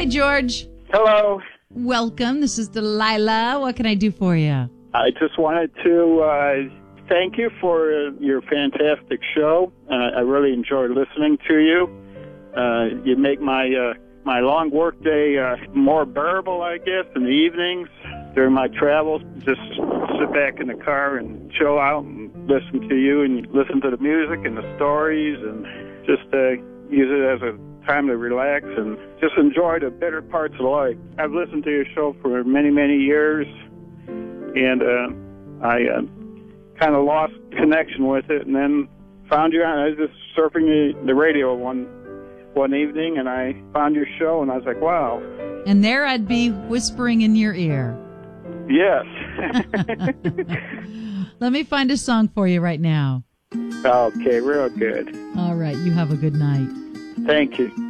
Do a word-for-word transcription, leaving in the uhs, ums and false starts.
Hi, George. Hello. Welcome. This is Delilah. What can I do for you? I just wanted to uh, thank you for uh, your fantastic show. Uh, I really enjoy listening to you. Uh, you make my uh, my long workday uh, more bearable, I guess, in the evenings during my travels. Just sit back in the car and chill out and listen to you and listen to the music and the stories and just uh, use it as a time to relax and just enjoy the better parts of life. I've listened to your show for many, many years, and uh, I uh, kind of lost connection with it, and then found you. I was just surfing the, the radio one one evening, and I found your show, and I was like, wow. And there I'd be whispering in your ear. Yes. Let me find a song for you right now. Okay, real good. All right, you have a good night. Thank you.